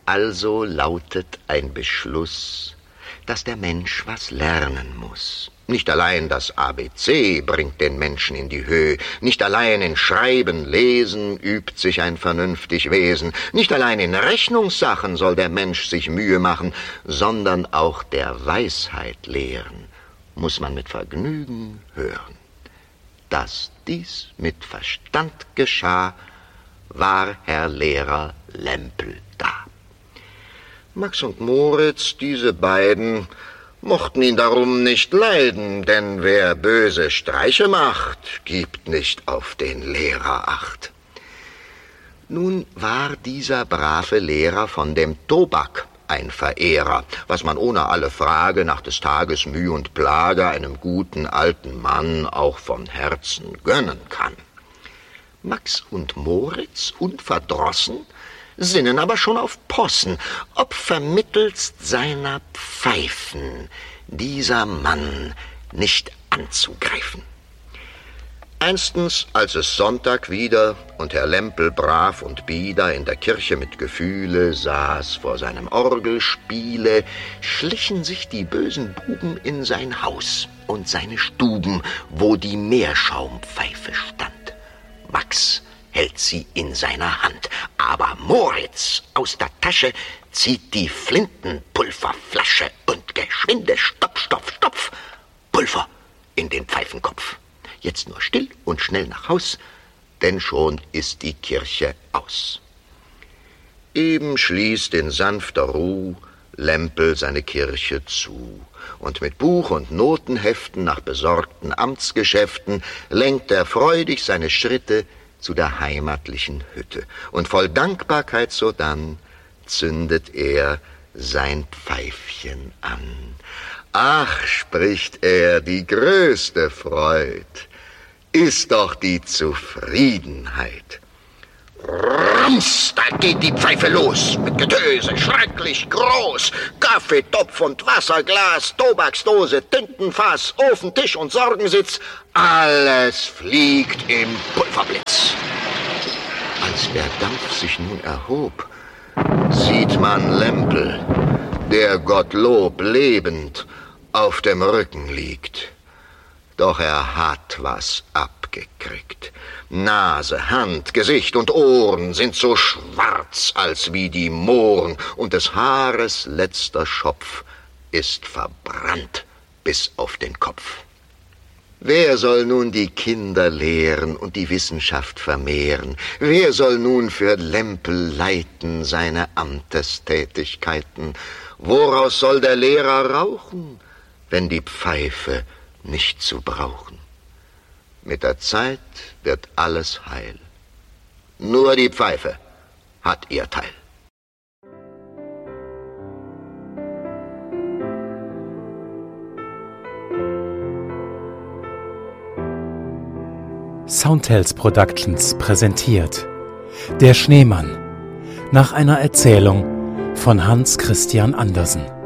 Also lautet ein Beschluss, dass der Mensch was lernen muss. Nicht allein das ABC bringt den Menschen in die Höhe, nicht allein in Schreiben, Lesen übt sich ein vernünftig Wesen, nicht allein in Rechnungssachen soll der Mensch sich Mühe machen, sondern auch der Weisheit lehren, muss man mit Vergnügen hören. Dass dies mit Verstand geschah, war Herr Lehrer Lempel da. Max und Moritz, diese beiden, mochten ihn darum nicht leiden, denn wer böse Streiche macht, gibt nicht auf den Lehrer Acht. Nun war dieser brave Lehrer von dem Tobak ein Verehrer, was man ohne alle Frage nach des Tages Mühe und Plage einem guten alten Mann auch von Herzen gönnen kann. Max und Moritz, unverdrossen, sinnen aber schon auf Possen, ob vermittelst seiner Pfeifen dieser Mann nicht anzugreifen. Einstens, als es Sonntag wieder und Herr Lempel brav und bieder in der Kirche mit Gefühle saß vor seinem Orgelspiele, schlichen sich die bösen Buben in sein Haus und seine Stuben, wo die Meerschaumpfeife stand. Max hält sie in seiner Hand, aber Moritz aus der Tasche zieht die Flintenpulverflasche und geschwinde Stopf, Stopf, Stopf, Pulver in den Pfeifenkopf. Jetzt nur still und schnell nach Haus, denn schon ist die Kirche aus. Eben schließt in sanfter Ruh Lempel seine Kirche zu, und mit Buch und Notenheften nach besorgten Amtsgeschäften lenkt er freudig seine Schritte zu der heimatlichen Hütte, und voll Dankbarkeit sodann zündet er sein Pfeifchen an. Ach, spricht er, die größte Freud ist doch die Zufriedenheit. Rums, da geht die Pfeife los, mit Getöse, schrecklich groß. Kaffee, Topf und Wasserglas, Tobaksdose, Tintenfass, Ofen, Tisch und Sorgensitz, alles fliegt im Pulverblitz. Als der Dampf sich nun erhob, sieht man Lempel, der Gottlob lebend auf dem Rücken liegt. Doch er hat was abgekriegt. Nase, Hand, Gesicht und Ohren sind so schwarz als wie die Mohren, und des Haares letzter Schopf ist verbrannt bis auf den Kopf. Wer soll nun die Kinder lehren und die Wissenschaft vermehren? Wer soll nun für Lempel leiten seine Amtestätigkeiten? Woraus soll der Lehrer rauchen, wenn die Pfeife nicht zu brauchen? Mit der Zeit wird alles heil. Nur die Pfeife hat ihr Teil. Soundtales Productions präsentiert Der Schneemann nach einer Erzählung von Hans Christian Andersen.